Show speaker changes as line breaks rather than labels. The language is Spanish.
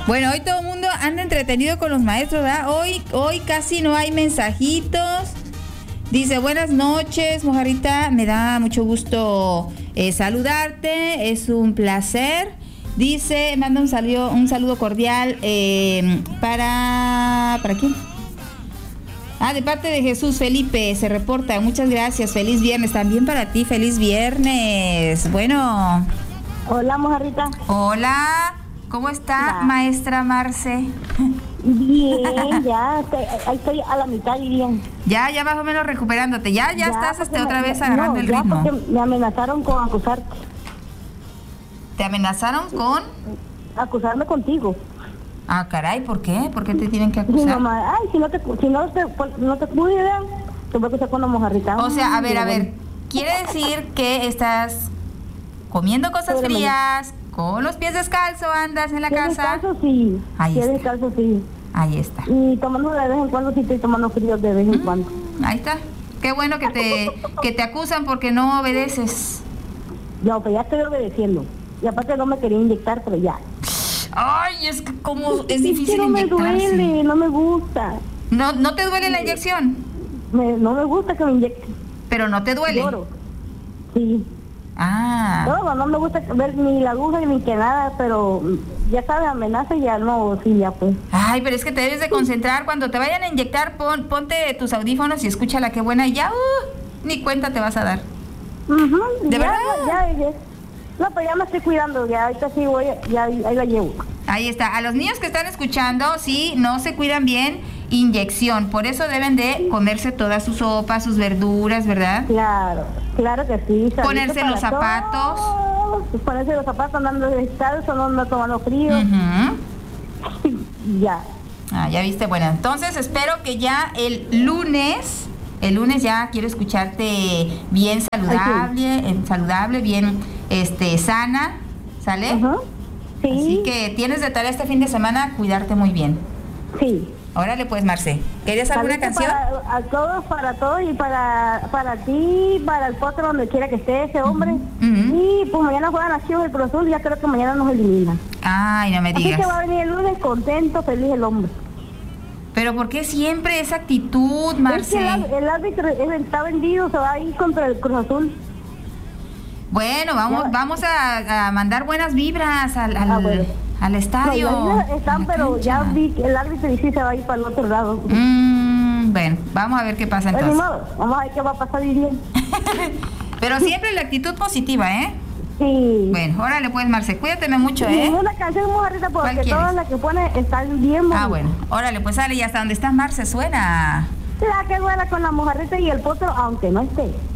Bueno, hoy todo el mundo anda entretenido con los maestros, ¿verdad? Hoy casi no hay mensajitos. Dice, buenas noches, Mojarrita, me da mucho gusto saludarte, es un placer. Dice, manda un saludo cordial ¿para quién? De parte de Jesús Felipe, se reporta, muchas gracias, feliz viernes, también para ti, feliz viernes. Bueno.
Hola, Mojarrita.
Hola, ¿cómo está, maestra Marce?
Bien, ya, ahí estoy a la mitad, dirían.
Ya más o menos recuperándote, ya estás otra vez agarrando el ritmo.
Porque me amenazaron con acusarte.
¿Te amenazaron con?
Acusarme contigo.
Ah, caray, ¿por qué? ¿Por qué te tienen que acusar?
Mi mamá, si no te cuidan, te voy a acusar con la Mojarrita.
O sea, a ver, ¿quiere decir que estás comiendo cosas frías, con los pies descalzos, andas en la casa?
Descalzo, sí.
Ahí está.
Descalzo, sí.
Ahí está.
Y tomando de vez en cuando, sí estoy tomando frío de vez en cuando.
Ahí está. Qué bueno que te acusan porque no obedeces.
No, pero ya estoy obedeciendo. Y aparte no me quería inyectar, pero ya.
Ay, es que como es difícil
no
inyectarse.
Me duele, no me gusta.
¿No te duele la inyección?
No me gusta que me inyecten.
¿Pero no te duele?
Lloro. Sí. No me gusta ver ni la aguja ni que nada, pero ya sabes, amenaza y ya no, sí, ya pues.
Ay, pero es que te debes de concentrar. Cuando te vayan a inyectar, ponte tus audífonos y escúchala, qué buena, y ya, ni cuenta te vas a dar. ¿De verdad?
Ya. No, pues ya me estoy cuidando, ya ahorita sí voy, ya ahí la llevo.
Ahí está. A los niños que están escuchando, sí, no se cuidan bien, inyección. Por eso deben de comerse todas sus sopas, sus verduras, ¿verdad?
Claro que sí.
Ponerse los zapatos.
Ponerse los zapatos, andando descalzo, no tomando frío. Ya.
Ya viste, bueno, entonces espero que ya el lunes ya quiero escucharte bien saludable, bien sana, ¿sale?
Sí.
Así que tienes de tarea este fin de semana cuidarte muy bien.
Sí.
Órale pues, Marce, ¿querías alguna canción?
Para todos y para ti, para el potro, donde quiera que esté ese hombre. Y pues mañana juega Nación el Cruz Azul, ya creo que mañana nos elimina.
Ay, no me digas.
Así que va a venir el lunes contento, feliz el hombre.
Pero ¿por qué siempre esa actitud, Marce?
Es que el árbitro está vendido, se va a ir contra el Cruz Azul.
Bueno, vamos a mandar buenas vibras al estadio.
No, están, pero ya vi que el árbitro sí se va a ir para el otro lado.
Bueno, vamos a ver qué pasa entonces.
Vamos a ver qué va a pasar bien.
Pero siempre la actitud positiva, ¿eh?
Sí.
Bueno, órale pues, Marce, cuídateme mucho, ¿eh?
Una canción, Mojarrita, porque todas las que pone están bien bonitas.
Bueno, órale, pues sale, y hasta donde está Marce suena.
La que buena con la Mojarrita y el potro, aunque no esté.